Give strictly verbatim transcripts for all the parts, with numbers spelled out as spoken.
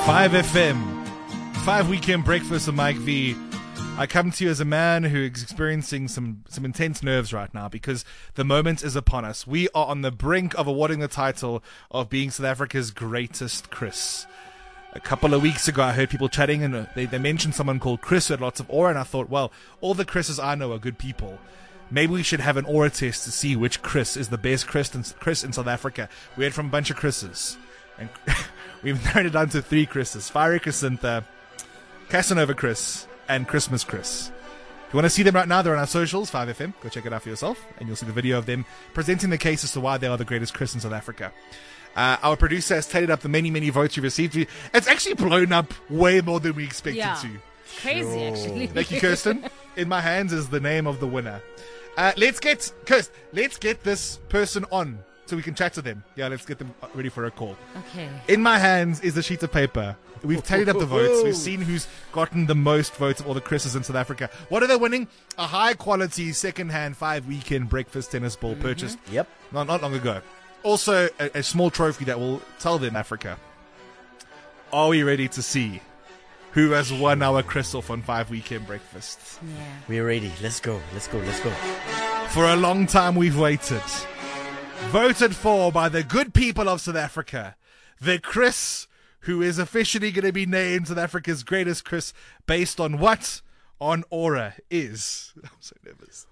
five F M, five Weekend Breakfast with Mike V. I come to you as a man who is experiencing some, some intense nerves right now because the moment is upon us. We are on the brink of awarding the title of being South Africa's greatest Chris. A couple of weeks ago, I heard people chatting and they, they mentioned someone called Chris who had lots of aura, and I thought, well, all the Chris's I know are good people. Maybe we should have an aura test to see which Chris is the best Chris in, Chris in South Africa. We heard from a bunch of Chris's, and we've narrowed it down to three Chris's: Fiery Chrysantha, Casanova Chris, and Christmas Chris. If you want to see them right now, they're on our socials, five F M. Go check it out for yourself, and you'll see the video of them presenting the case as to why they are the greatest Chris in South Africa. Uh, our producer has tallied up the many, many votes we received. It's actually blown up way more than we expected yeah. to. Crazy, sure. actually. Thank you, Kirsten. In my hands is the name of the winner. Uh, let's get, Kirsten, let's get this person on so we can chat to them. Yeah, let's get them ready for a call. Okay. In my hands is a sheet of paper. We've tallied up the votes. We've seen who's gotten the most votes of all the Chris's in South Africa. What are they winning? A high-quality, second-hand, five-weekend breakfast tennis ball mm-hmm. purchased Yep. not, not long ago. Also, a, a small trophy that will tell them Africa. Are we ready to see who has won our Chris off on five weekend breakfasts? Yeah. We're ready. Let's go. Let's go. Let's go. For a long time we've waited. Voted for by the good people of South Africa. The Chris who is officially going to be named South Africa's greatest Chris based on what? On aura is. I'm so nervous.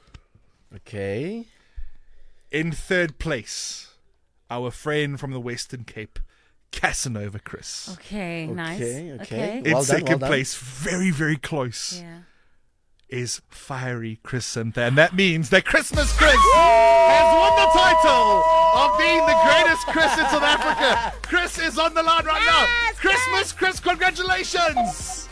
Okay. In third place, our friend from the Western Cape, Casanova Chris. Okay, nice. Okay, okay. okay. In Well done, second well done. place, very, very close, Yeah. is Fiery Chrysantha. And that means that Christmas Chris has won the title of being the greatest Chris in South Africa. Chris is on the line right now. Yes, Christmas Chris, congratulations.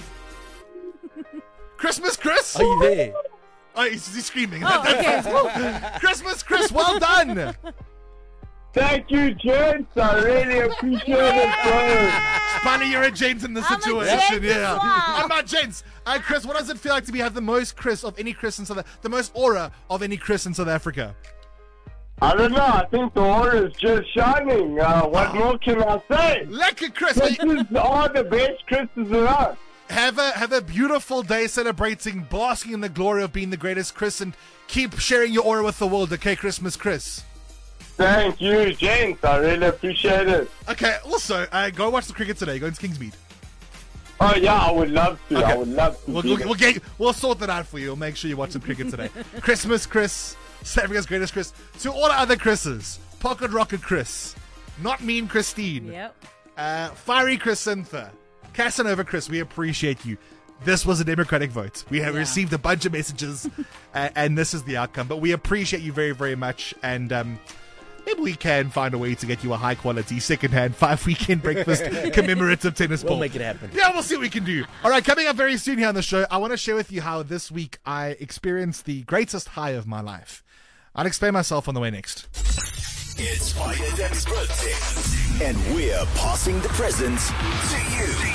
Christmas Chris. Are you there? Oh, he's, he's screaming. Oh, okay. Christmas Chris, well done. Thank you, gents. I really appreciate it, bro. Funny, you're a gents in the I'm a situation. gent as Yeah, well. I'm not gents. Uh, Chris, what does it feel like to be have the most Chris of any Chris in South Africa, the most aura of any Chris in South Africa? I don't know. I think the aura is just shining. Uh, what more can I say? Lekker Chris. This is all the best Christmas around. Have a have a beautiful day celebrating, basking in the glory of being the greatest Chris, and keep sharing your aura with the world. Okay, Christmas Chris. Thank you, gents. I really appreciate it. Okay. Also, uh, go watch the cricket today. Go into Kingsmead. Oh yeah, I would love to. Okay. I would love to. We'll, be we'll, there. we'll, get, we'll sort that out for you. We'll make sure you watch some cricket today. Christmas Chris, South Africa's greatest Chris. To all our other Chris's, Pocket Rocket Chris, Not Mean Christine, Yep. uh, Fiery Chrysantha, Casanova Chris, we appreciate you. This was a democratic vote. We have Yeah. received a bunch of messages, uh, and this is the outcome. But we appreciate you very, very much. And um, maybe we can find a way to get you a high-quality, second-hand, five-weekend breakfast commemorative tennis ball. We'll make it happen. Yeah, we'll see what we can do. All right, coming up very soon here on the show, I want to share with you how this week I experienced the greatest high of my life. I'll explain myself on the way next. It's Five F M's birthday, and we're passing the presents to you.